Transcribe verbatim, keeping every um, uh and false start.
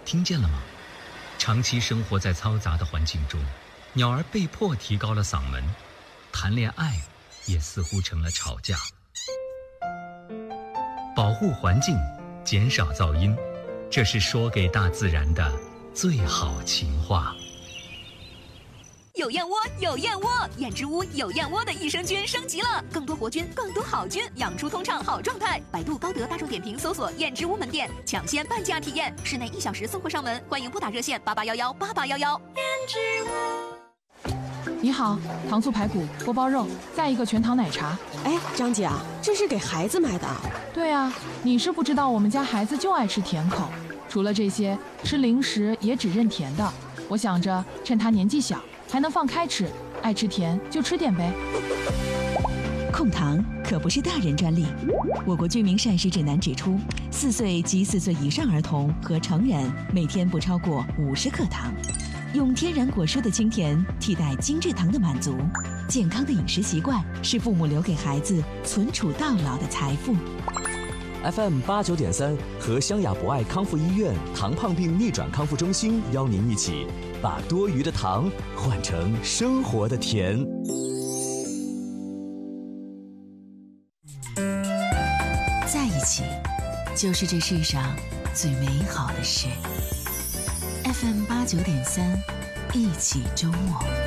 听见了吗？长期生活在嘈杂的环境中，鸟儿被迫提高了嗓门，谈恋爱也似乎成了吵架。保护环境，减少噪音，这是说给大自然的最好情话。 有燕窝，有燕窝，燕之屋有燕窝的益生菌升级了，更多活菌，更多好菌，养出通畅好状态。百度、高德、大众点评搜索燕之屋门店，抢先半价体验，室内一小时送货上门，欢迎拨打热线八八幺幺八八幺幺。燕之屋。你好，糖醋排骨、锅包肉，再一个全糖奶茶。 哎，张姐啊，这是给孩子买的。 对啊，你是不知道我们家孩子就爱吃甜口，除了这些，吃零食也只认甜的。我想着趁他年纪小，还能放开吃，爱吃甜就吃点呗。 控糖可不是大人专利。我国居民膳食指南指出，四岁及四岁以上儿童和成人每天不超过五十克糖。用天然果蔬的清甜替代精制糖的满足，健康的饮食习惯是父母留给孩子存储到老的财富。 F M 八九点三和湘雅博爱康复医院糖胖病逆转康复中心邀您一起，把多余的糖换成生活的甜。 在一起，就是这世上最美好的事。F M 八九点三，一起周末。